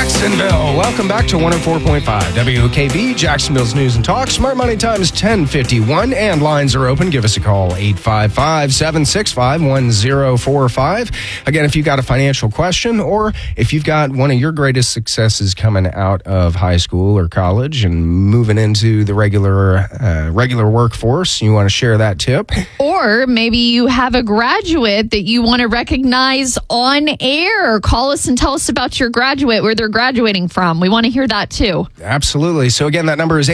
Jacksonville. Welcome back to 104.5 WOKV, Jacksonville's News and Talk. Smart Money Time is 10:51 and lines are open. Give us a call, 855-765-1045. Again, if you've got a financial question or if you've got one of your greatest successes coming out of high school or college and moving into the regular workforce, you want to share that tip. Or maybe you have a graduate that you want to recognize on air. Call us and tell us about your graduate, where they're graduating from. We want to hear that too. Absolutely. So again, that number is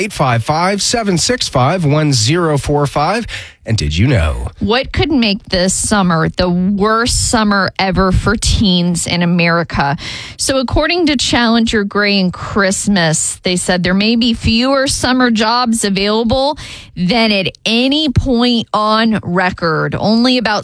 855-765-1045. And did you know? What could make this summer the worst summer ever for teens in America? So according to Challenger Gray and Christmas, they said there may be fewer summer jobs available than at any point on record. Only about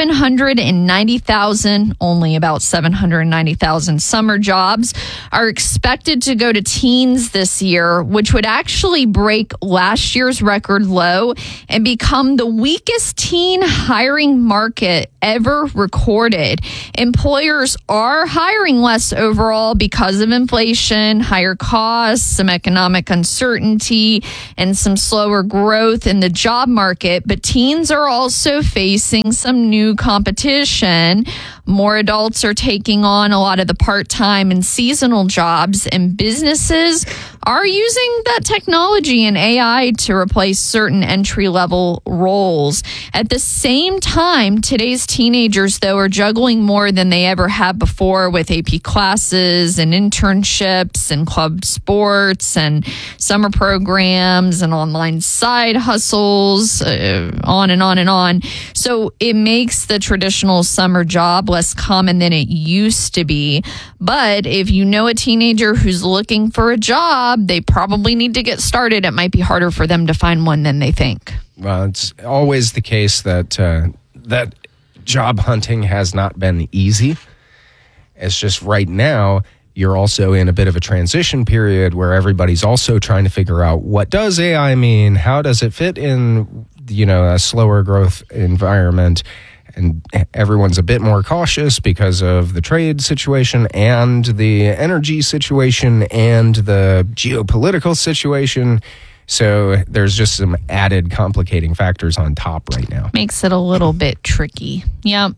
790,000 summer jobs are expected to go to teens this year, which would actually break last year's record low and become the weakest teen hiring market ever recorded. Employers are hiring less overall because of inflation, higher costs, some economic uncertainty, and some slower growth in the job market. But teens are also facing some new competition. More adults are taking on a lot of the part-time and seasonal jobs, and businesses are using that technology and AI to replace certain entry-level roles. At the same time, today's teenagers, though, are juggling more than they ever have before with AP classes and internships and club sports and summer programs and online side hustles, on and on and on. So it makes the traditional summer job less common than it used to be. But if you know a teenager who's looking for a job, they probably need to get started. It might be harder for them to find one than they think. Well, it's always the case that that job hunting has not been easy. It's just right now, you're also in a bit of a transition period where everybody's also trying to figure out, what does AI mean? How does it fit in, a slower growth environment? And everyone's a bit more cautious because of the trade situation and the energy situation and the geopolitical situation. So there's just some added complicating factors on top right now. Makes it a little bit tricky. Yep.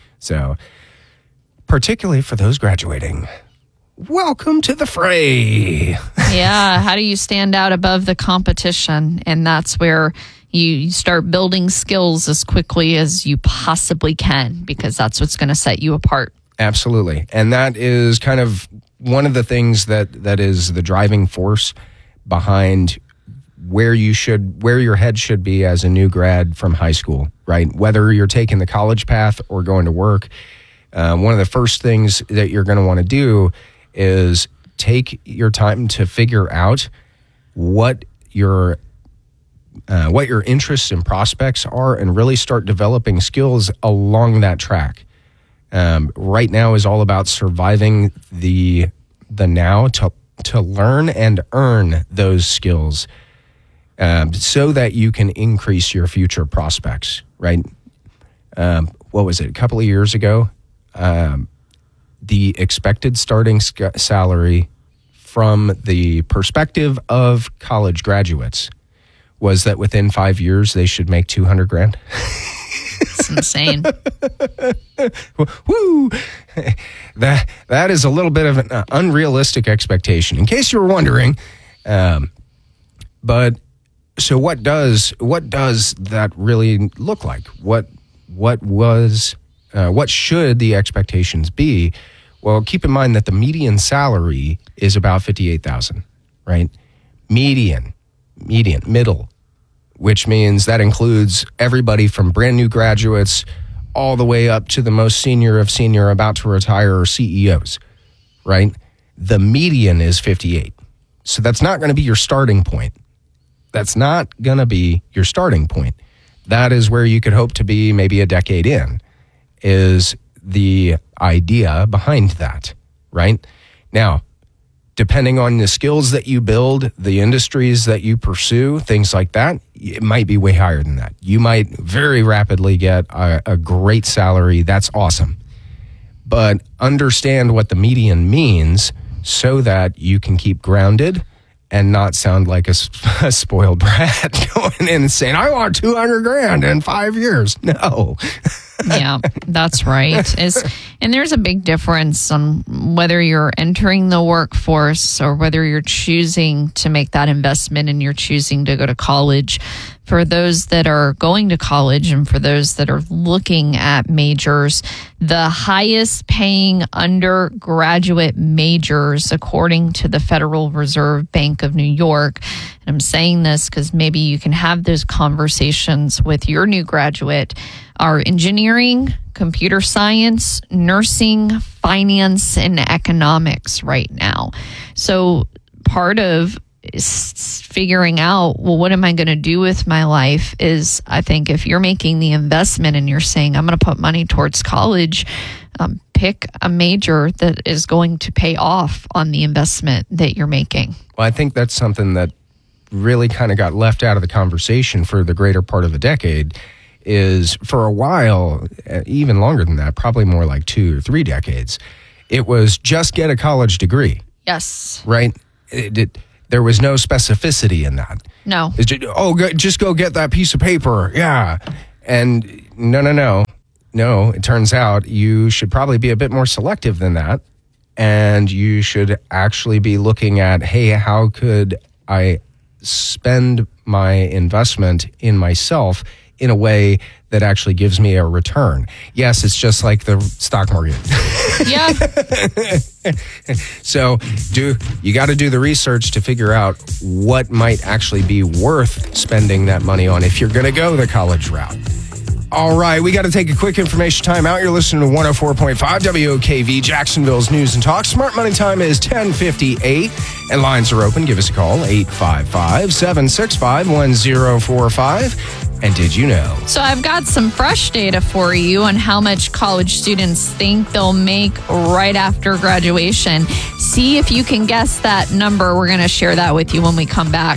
So particularly for those graduating, welcome to the fray. Yeah. How do you stand out above the competition? And that's where you start building skills as quickly as you possibly can, because that's what's going to set you apart. Absolutely. And that is kind of one of the things that is the driving force behind where your head should be as a new grad from high school, right? Whether you're taking the college path or going to work, one of the first things that you're going to want to do is take your time to figure out what your interests and prospects are, and really start developing skills along that track. Right now is all about surviving the now to learn and earn those skills, so that you can increase your future prospects, right? What was it? A couple of years ago, the expected starting salary from the perspective of college graduates was that within 5 years they should make $200,000. It's insane. Woo! That is a little bit of an unrealistic expectation, in case you were wondering. But so what does that really look like? What should the expectations be? Well, keep in mind that the median salary is about $58,000, right? Median, middle, which means that includes everybody from brand new graduates all the way up to the most senior of senior, about to retire, or CEOs, right? The median is 58. So that's not going to be your starting point. That's not going to be your starting point. That is where you could hope to be maybe a decade in, is the idea behind that, right? Now, depending on the skills that you build, the industries that you pursue, things like that, it might be way higher than that. You might very rapidly get a great salary. That's awesome. But understand what the median means so that you can keep grounded and not sound like a spoiled brat going in and saying, I want $200,000 in 5 years. No. Yeah, that's right. And there's a big difference on whether you're entering the workforce or whether you're choosing to make that investment and you're choosing to go to college. For those that are going to college and for those that are looking at majors, the highest paying undergraduate majors, according to the Federal Reserve Bank of New York, and I'm saying this because maybe you can have those conversations with your new graduate, are engineering, computer science, nursing, finance, and economics right now. So part of figuring out, well, what am I going to do with my life is, I think if you're making the investment and you're saying, I'm going to put money towards college, pick a major that is going to pay off on the investment that you're making. Well, I think that's something that really kind of got left out of the conversation for the greater part of a decade. Is for a while, even longer than that, probably more like 2 or 3 decades, it was just get a college degree. Yes. Right? There was no specificity in that. No. Just go get that piece of paper. Yeah. And no. It turns out you should probably be a bit more selective than that. And you should actually be looking at, hey, how could I spend my investment in myself in a way that actually gives me a return? Yes, it's just like the stock market. Yeah. So you got to do the research to figure out what might actually be worth spending that money on if you're going to go the college route. All right, we got to take a quick information time out. You're listening to 104.5 WOKV, Jacksonville's News and Talk. Smart Money Time is 10:58, and lines are open. Give us a call, 855-765-1045. And did you know? So I've got some fresh data for you on how much college students think they'll make right after graduation. See if you can guess that number. We're going to share that with you when we come back.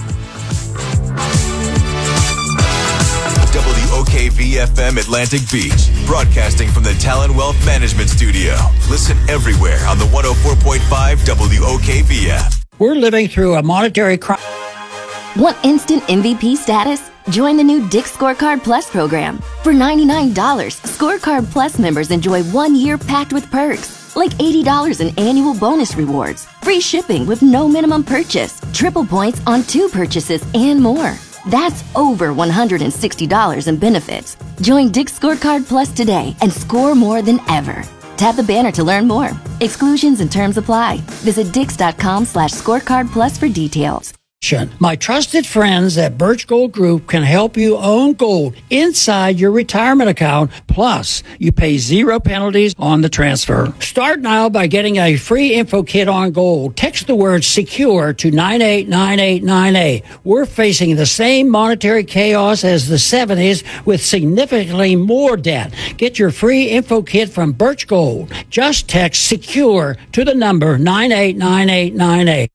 WOKV-FM Atlantic Beach, broadcasting from the Talon Wealth Management Studio. Listen everywhere on the 104.5 WOKV app. We're living through a monetary crisis. Want instant MVP status? Join the new Dick's Scorecard Plus program. For $99, Scorecard Plus members enjoy 1 year packed with perks, like $80 in annual bonus rewards, free shipping with no minimum purchase, triple points on 2 purchases, and more. That's over $160 in benefits. Join Dick's Scorecard Plus today and score more than ever. Tap the banner to learn more. Exclusions and terms apply. Visit Dix.com/scorecard plus for details. My trusted friends at Birch Gold Group can help you own gold inside your retirement account. Plus, you pay 0 penalties on the transfer. Start now by getting a free info kit on gold. Text the word SECURE to 989898. We're facing the same monetary chaos as the 70s with significantly more debt. Get your free info kit from Birch Gold. Just text SECURE to the number 989898.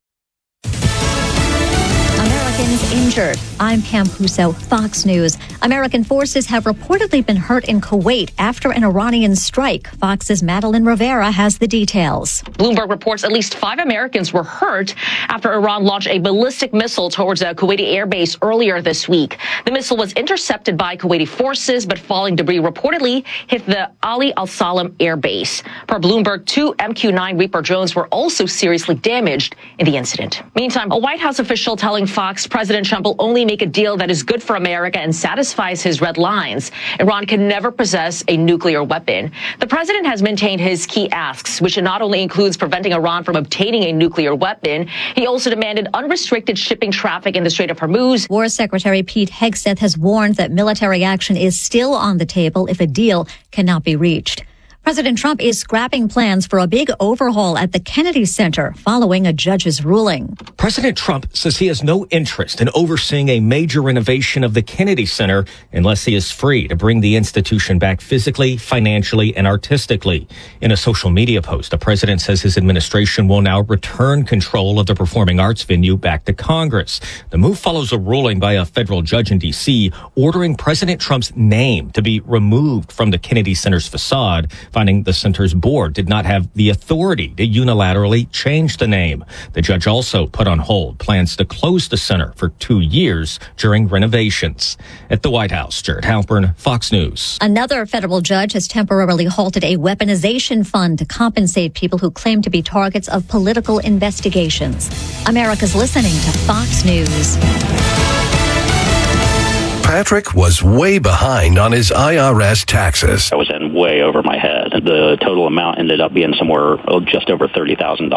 Injured. I'm Pam Puso, Fox News. American forces have reportedly been hurt in Kuwait after an Iranian strike. Fox's Madeline Rivera has the details. Bloomberg reports at least 5 Americans were hurt after Iran launched a ballistic missile towards a Kuwaiti airbase earlier this week. The missile was intercepted by Kuwaiti forces, but falling debris reportedly hit the Ali Al Salam airbase. Per Bloomberg, 2 MQ-9 Reaper drones were also seriously damaged in the incident. Meantime, a White House official telling Fox President Trump will only make a deal that is good for America and satisfies his red lines. Iran can never possess a nuclear weapon. The president has maintained his key asks, which not only includes preventing Iran from obtaining a nuclear weapon, he also demanded unrestricted shipping traffic in the Strait of Hormuz. War Secretary Pete Hegseth has warned that military action is still on the table if a deal cannot be reached. President Trump is scrapping plans for a big overhaul at the Kennedy Center following a judge's ruling. President Trump says he has no interest in overseeing a major renovation of the Kennedy Center unless he is free to bring the institution back physically, financially, and artistically. In a social media post, the president says his administration will now return control of the performing arts venue back to Congress. The move follows a ruling by a federal judge in D.C. ordering President Trump's name to be removed from the Kennedy Center's facade finding the center's board did not have the authority to unilaterally change the name. The judge also put on hold plans to close the center for 2 years during renovations. At the White House, Jared Halpern, Fox News. Another federal judge has temporarily halted a weaponization fund to compensate people who claim to be targets of political investigations. America's listening to Fox News. Patrick was way behind on his IRS taxes. I was in way over my head. The total amount ended up being somewhere just over $30,000.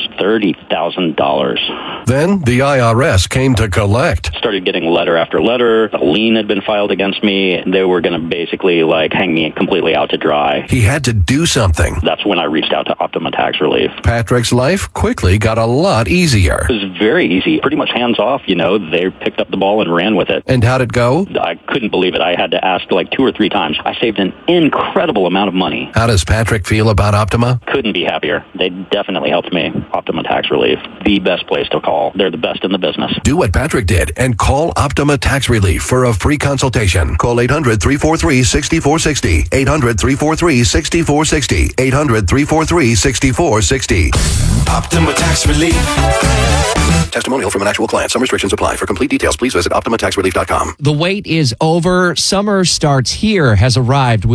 $30,000. Then the IRS came to collect. Started getting letter after letter. A lien had been filed against me. They were going to basically hang me completely out to dry. He had to do something. That's when I reached out to Optima Tax Relief. Patrick's life quickly got a lot easier. It was very easy. Pretty much hands off, They picked up the ball and ran with it. And how'd it go? I couldn't believe it. I had to ask 2 or 3 times. I saved an incredible amount of money. How does Patrick feel about Optima? Couldn't be happier. They definitely helped me. Optima Tax Relief, the best place to call. They're the best in the business. Do what Patrick did and call Optima Tax Relief for a free consultation. Call 800-343-6460. 800-343-6460. 800-343-6460. Optima Tax Relief. Testimonial from an actual client. Some restrictions apply. For complete details, please visit OptimaTaxRelief.com. The wait is over. Summer starts here, has arrived.